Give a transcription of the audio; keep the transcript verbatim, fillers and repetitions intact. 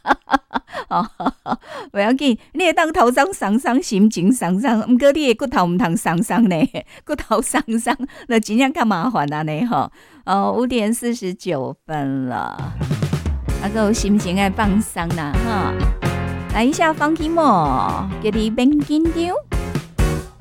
哦，不要紧，你会当头伤伤伤，心情伤伤，毋过你的骨头毋通伤伤呢，骨头伤伤，那真正较麻烦啊呢吼。哦，五点四十九分了，啊个心情爱放松啦哈。来一下 Funky Mo，叫你别紧张。